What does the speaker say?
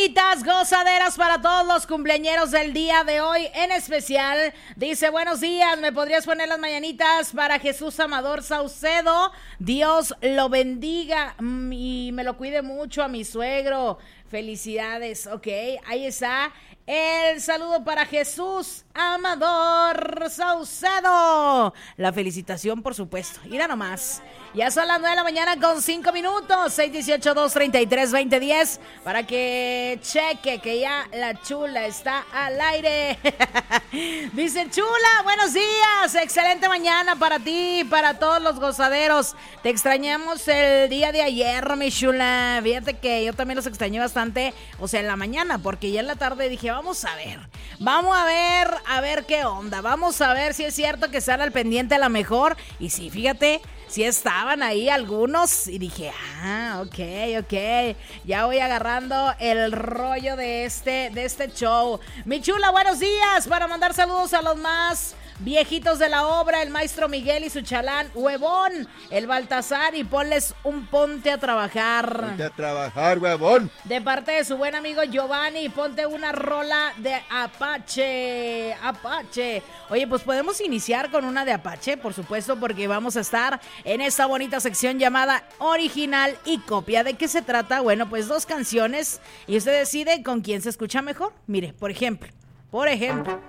Gozaderas para todos los cumpleañeros del día de hoy en especial. Dice: buenos días, ¿me podrías poner las mañanitas para Jesús Amador Saucedo? Dios lo bendiga y me lo cuide mucho a mi suegro. Felicidades. Ok, ahí está el saludo para Jesús Amador Saucedo. La felicitación, por supuesto. Mira nomás, ya son las 9 de la mañana con 5 minutos. 618-233-2010 para que cheque que ya la chula está al aire. Dice: chula, buenos días, excelente mañana para ti y para todos los gozaderos. Te extrañamos el día de ayer, mi chula. Fíjate que yo también los extrañé bastante, o sea, en la mañana, porque ya en la tarde dije, vamos a ver qué onda, vamos a ver si es cierto que están al pendiente a la mejor. Y sí, fíjate, sí estaban ahí algunos y dije, ok, ya voy agarrando el rollo de este show. Mi chula, buenos días, para mandar saludos a los más viejitos de la obra, el maestro Miguel y su chalán huevón, el Baltasar, y ponles un ponte a trabajar. Ponte a trabajar, huevón. De parte de su buen amigo Giovanni, ponte una rola de Apache. Oye, pues podemos iniciar con una de Apache, por supuesto, porque vamos a estar en esta bonita sección llamada Original y Copia. ¿De qué se trata? Bueno, pues 2 canciones y usted decide con quién se escucha mejor. Mire, por ejemplo,